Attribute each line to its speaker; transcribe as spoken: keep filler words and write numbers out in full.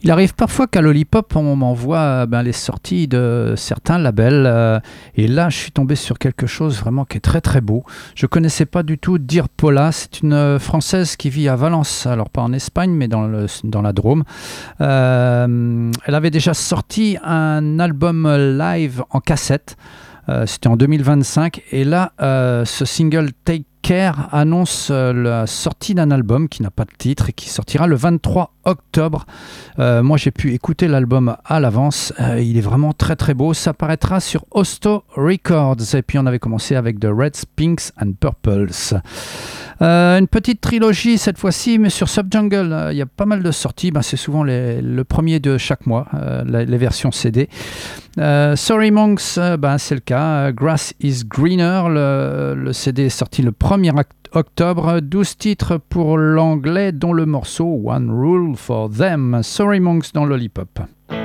Speaker 1: Il arrive parfois qu'à Lollipop, on m'envoie ben, les sorties de certains labels. Euh, et là, je suis tombé sur quelque chose vraiment qui est très très beau. Je ne connaissais pas du tout Dear Paula. C'est une euh, Française qui vit à Valence. Alors pas en Espagne, mais dans, le, dans la Drôme. Euh, elle avait déjà sorti un album live en cassette. Euh, c'était en deux mille vingt-cinq. Et là, euh, ce single Take Care annonce euh, la sortie d'un album qui n'a pas de titre et qui sortira le vingt-trois octobre. Euh, moi, j'ai pu écouter l'album à l'avance. Euh, il est vraiment très très beau. Ça paraîtra sur Hosto Records. Et puis, on avait commencé avec The Reds, Pinks and Purples. Euh, une petite trilogie cette fois-ci, mais sur Subjungle. Euh, il y a pas mal de sorties. Ben, c'est souvent les, le premier de chaque mois, euh, les, les versions C D. Euh, Sorry Monks, euh, ben, c'est le cas. Grass is Greener, le, le C D est sorti le premier octobre. douze titres pour l'anglais, dont le morceau One Rule for Them. Sorry Monks dans Lollipop.